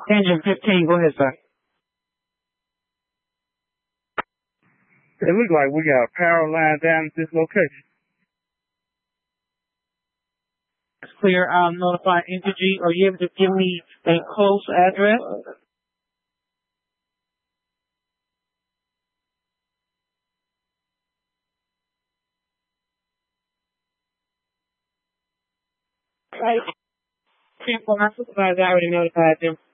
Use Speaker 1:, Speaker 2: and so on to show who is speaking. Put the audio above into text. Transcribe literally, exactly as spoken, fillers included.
Speaker 1: Engine fifteen, go ahead, sir.
Speaker 2: It looks like we got a power line down at this location.
Speaker 1: It's clear. I'll notify Entergy. Are you able to give me a close address? Right. My supervisor already notified them.